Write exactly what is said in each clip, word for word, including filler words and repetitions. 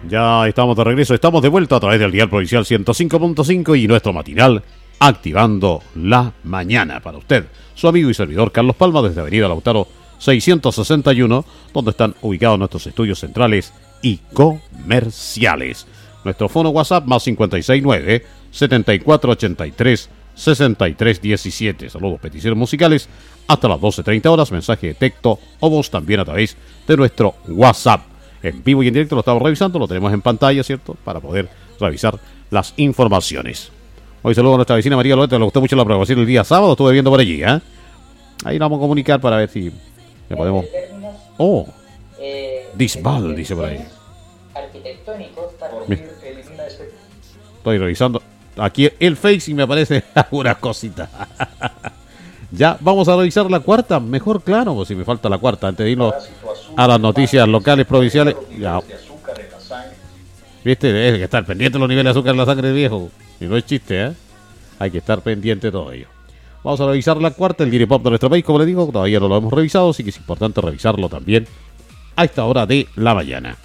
Ya estamos de regreso, estamos de vuelta a través del dial provincial ciento cinco punto cinco y nuestro matinal Activando la Mañana para usted. Su amigo y servidor Carlos Palma desde Avenida Lautaro seiscientos sesenta y uno, donde están ubicados nuestros estudios centrales y comerciales. Nuestro fono WhatsApp más cinco seis nueve, siete cuatro ocho tres, seis tres uno siete. Saludos, peticiones musicales hasta las doce treinta horas, mensaje de texto o voz también a través de nuestro WhatsApp. En vivo y en directo lo estamos revisando, lo tenemos en pantalla, ¿cierto? Para poder revisar las informaciones. Hoy saludo a nuestra vecina María Loreto, le gustó mucho la programación el día sábado, estuve viendo por allí, ¿eh? Ahí nos vamos a comunicar para ver si le podemos... Oh, eh, Disval, dice por ahí. Arquitectónicos para elimina ese... Estoy revisando aquí el Face y me aparece algunas cositas. Ya, vamos a revisar la cuarta, mejor claro, pues si me falta la cuarta, antes de irnos a las noticias locales, provinciales. Ya. Viste, hay que estar pendiente de los niveles de azúcar en la sangre, viejo. Y no es chiste, ¿eh? Hay que estar pendiente de todo ello. Vamos a revisar la cuarta, el Diario Pop de nuestro país, como le digo, todavía no lo hemos revisado, así que es importante revisarlo también a esta hora de la mañana.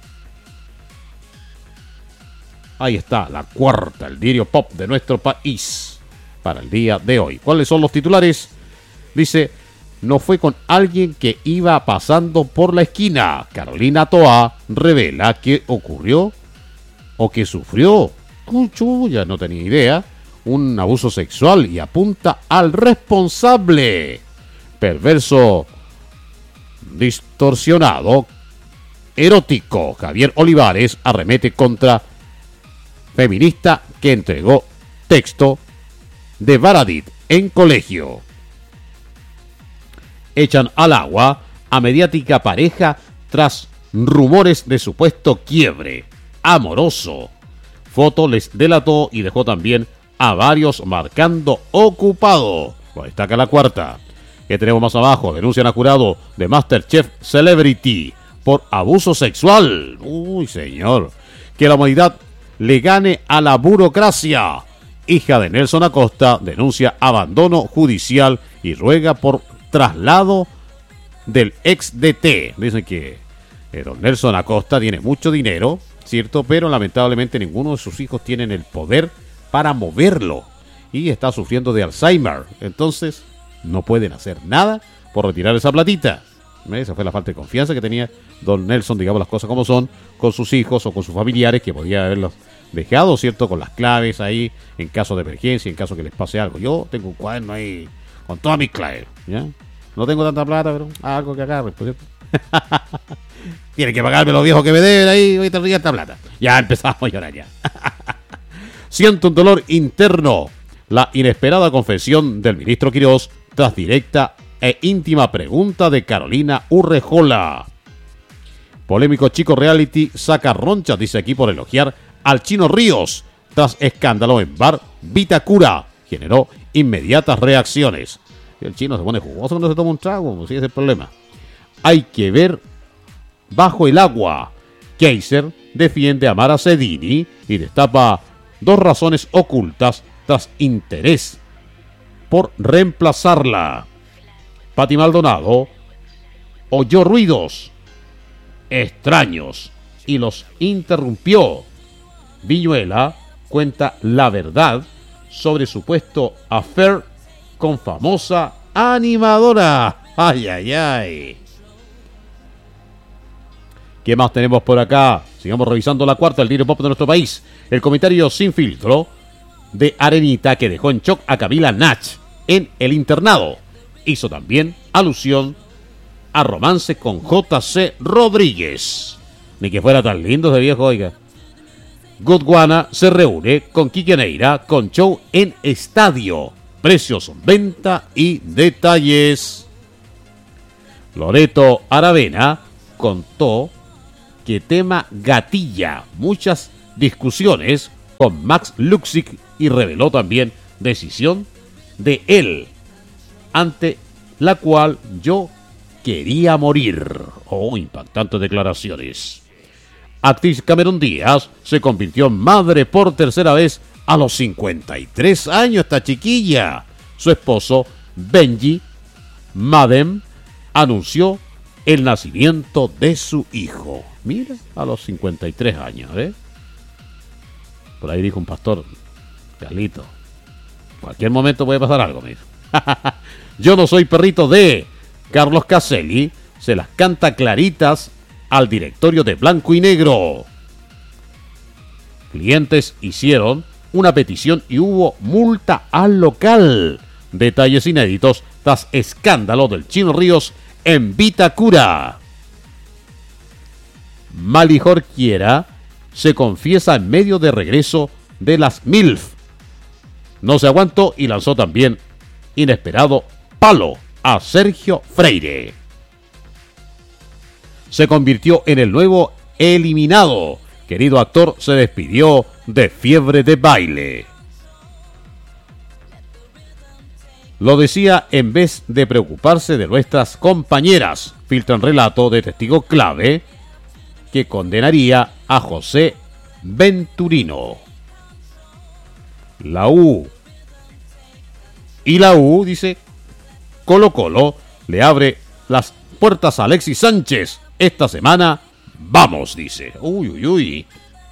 Ahí está, la cuarta, el Diario Pop de nuestro país para el día de hoy. ¿Cuáles son los titulares? Dice, no fue con alguien que iba pasando por la esquina. Carolina Toa revela que ocurrió o que sufrió, ya no tenía idea, un abuso sexual y apunta al responsable. Perverso, distorsionado, erótico. Javier Olivares arremete contra feminista que entregó texto de Baradit en colegio. Echan al agua a mediática pareja tras rumores de supuesto quiebre amoroso. Foto les delató y dejó también a varios marcando ocupado. Lo destaca la cuarta. ¿Qué tenemos más abajo? Denuncian a jurado de MasterChef Celebrity por abuso sexual. Uy, señor. Que la humanidad le gane a la burocracia. Hija de Nelson Acosta denuncia abandono judicial y ruega por traslado del ex D T. Dicen que eh, don Nelson Acosta tiene mucho dinero, ¿cierto? Pero lamentablemente ninguno de sus hijos tienen el poder para moverlo y está sufriendo de Alzheimer. Entonces no pueden hacer nada por retirar esa platita. Esa fue la falta de confianza que tenía don Nelson, digamos las cosas como son, con sus hijos o con sus familiares, que podía haberlos dejado, ¿cierto? Con las claves ahí, en caso de emergencia, en caso que les pase algo. Yo tengo un cuaderno ahí con todas mis claves, ¿ya? No tengo tanta plata, pero algo que agarre, por cierto. Tienen que pagarme los viejos que me deben ahí, ahorita ría esta plata. Ya empezamos a llorar ya. Siento un dolor interno. La inesperada confesión del ministro Quirós tras directa e íntima pregunta de Carolina Urrejola. Polémico chico reality saca ronchas, dice aquí, por elogiar al Chino Ríos tras escándalo en bar Vitacura. Generó inmediatas reacciones. El chino se pone jugoso cuando se toma un trago, pues sí, ese es el problema. Hay que ver bajo el agua. Kaiser defiende a Mara Sedini y destapa dos razones ocultas tras interés por reemplazarla. Pati Maldonado oyó ruidos extraños y los interrumpió. Viñuela cuenta la verdad sobre supuesto affair con famosa animadora. Ay, ay, ay. ¿Qué más tenemos por acá? Sigamos revisando la cuarta, el Diario Pop de nuestro país. El comentario sin filtro de Arenita que dejó en shock a Camila Nach en el internado. Hizo también alusión a romance con J C Rodríguez. Ni que fuera tan lindo ese viejo, oiga. Godwana se reúne con Quique Neira con show en estadio. Precios, venta y detalles. Loreto Aravena contó que tema gatilla muchas discusiones con Max Luxic y reveló también decisión de él, ante la cual yo quería morir. Oh, impactantes declaraciones. Actriz Cameron Díaz se convirtió en madre por tercera vez a los cincuenta y tres años, esta chiquilla. Su esposo, Benji Madem, anunció el nacimiento de su hijo. Mira, a los cincuenta y tres años, ¿eh? Por ahí dijo un pastor, Carlito, cualquier momento puede pasar algo, mira. Yo no soy perrito de Carlos Caselli, se las canta claritas al directorio de Blanco y Negro. Clientes hicieron una petición y hubo multa al local. Detalles inéditos tras escándalo del Chino Ríos en Vitacura. Mali Jorquiera se confiesa en medio de regreso de las MILF. No se aguantó y lanzó también inesperado palo a Sergio Freire. Se convirtió en el nuevo eliminado. Querido actor se despidió de Fiebre de Baile. Lo decía en vez de preocuparse de nuestras compañeras. Filtran relato de testigo clave que condenaría a José Venturino. La U. Y la U, dice, Colo Colo le abre las puertas a Alexis Sánchez. Esta semana, vamos, dice. Uy, uy, uy.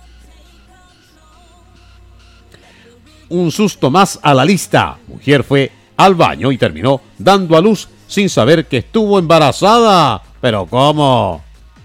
Un susto más a la lista. Mujer fue al baño y terminó dando a luz sin saber que estuvo embarazada. ¿Pero cómo?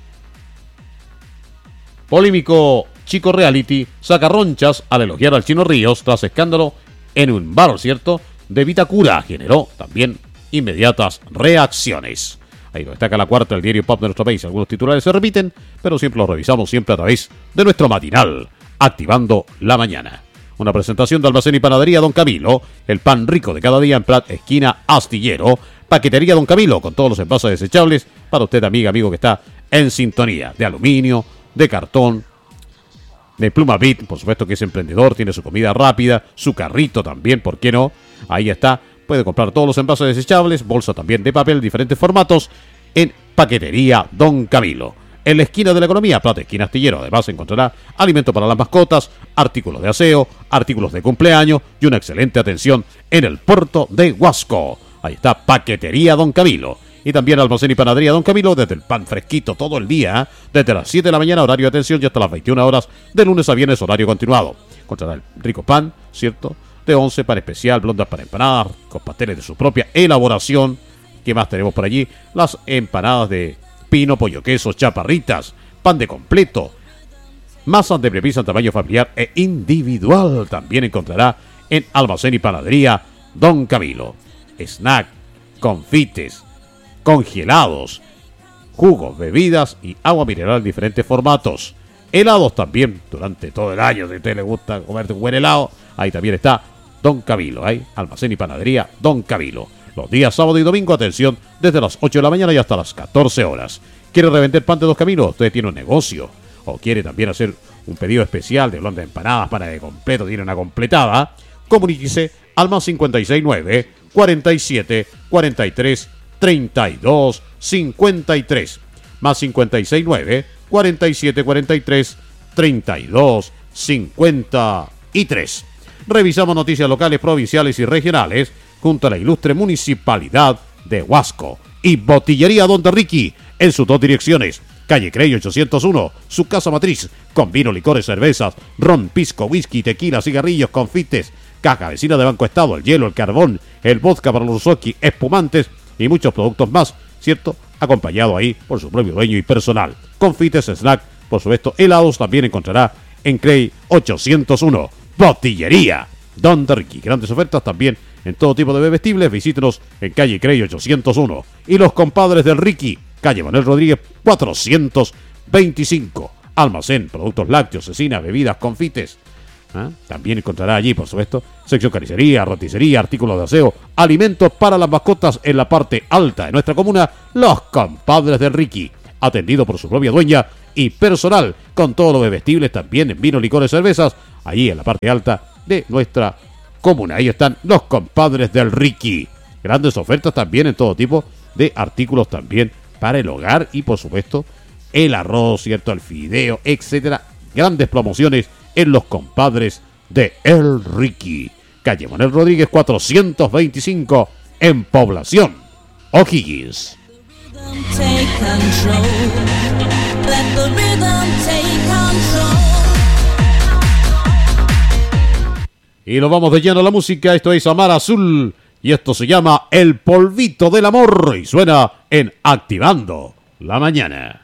Polémico chico reality saca ronchas al elogiar al Chino Ríos tras escándalo en un bar, ¿cierto?, de Vitacura. Generó también inmediatas reacciones. Ahí lo destaca La Cuarta, el diario pop de nuestro país. Algunos titulares se repiten, pero siempre los revisamos siempre a través de nuestro matinal, Activando la Mañana. Una presentación de Almacén y Panadería Don Camilo, el pan rico de cada día en Prat, esquina Astillero. Paquetería Don Camilo, con todos los envases desechables para usted, amiga, amigo, que está en sintonía. De aluminio, de cartón, de Pluma Bit, por supuesto que es emprendedor, tiene su comida rápida, su carrito también, ¿por qué no? Ahí está, puede comprar todos los envases desechables, bolsa también de papel, diferentes formatos, en Paquetería Don Camilo. En la esquina de la economía, Plata, esquina Astillero, además encontrará alimento para las mascotas, artículos de aseo, artículos de cumpleaños y una excelente atención en el puerto de Huasco. Ahí está Paquetería Don Camilo. Y también Almacén y Panadería Don Camilo, desde el pan fresquito todo el día, desde las siete de la mañana, horario de atención, y hasta las veintiuna horas, de lunes a viernes, horario continuado. Encontrará el rico pan, ¿cierto?, de once, pan especial, blondas para empanadas, con pasteles de su propia elaboración. ¿Qué más tenemos por allí? Las empanadas de pino, pollo, queso, chaparritas, pan de completo, masas de prepisa en tamaño familiar e individual. También encontrará en Almacén y Panadería Don Camilo. Snack, confites, congelados, jugos, bebidas y agua mineral en diferentes formatos. Helados también durante todo el año. Si a usted le gusta comerte un buen helado, ahí también está Don Camilo. Ahí, Almacén y Panadería Don Camilo. Los días sábado y domingo, atención, desde las ocho de la mañana y hasta las catorce horas. ¿Quiere revender pan de Don Camilo? Usted tiene un negocio. O quiere también hacer un pedido especial de blondas empanadas para de completo, tiene una completada. Comuníquese al más cincuenta y seis nueve, cuarenta y siete, cuarenta y tres, treinta y dos, cincuenta y tres. Más cincuenta y seis nueve, cuarenta y siete, cuarenta y tres, treinta y dos, cincuenta y tres. Revisamos noticias locales, provinciales y regionales junto a la ilustre municipalidad de Huasco. Y Botillería Don Ricky en sus dos direcciones. Calle Crey ochocientos uno, su casa matriz, con vino, licores, cervezas, ron, pisco, whisky, tequila, cigarrillos, confites, caja vecina de Banco Estado, el hielo, el carbón, el vodka para los soki, espumantes y muchos productos más, ¿cierto? Acompañado ahí por su propio dueño y personal. Confites, snack, por supuesto, helados también encontrará en Crey ochocientos uno. Botillería Don Ricky. Grandes ofertas también en todo tipo de bebestibles. Visítenos en calle Crey ochocientos uno. Y los compadres del Ricky, calle Manuel Rodríguez cuatrocientos veinticinco. Almacén, productos lácteos, cecina, bebidas, confites. ¿Ah? También encontrará allí, por supuesto, sección carnicería, roticería, artículos de aseo, alimentos para las mascotas en la parte alta de nuestra comuna. Los compadres del Ricky, atendido por su propia dueña y personal, con todos los bebestibles también en vino, licores, cervezas, allí en la parte alta de nuestra comuna. Ahí están los compadres del Ricky. Grandes ofertas también en todo tipo de artículos también para el hogar y, por supuesto, el arroz, ¿cierto?, el fideo, etcétera. Grandes promociones en los compadres de El Ricky. Calle Manuel Rodríguez cuatrocientos veinticinco en Población O'Higgins. Y nos vamos de lleno a la música. Esto es Amar Azul y esto se llama El Polvito del Amor y suena en Activando la Mañana.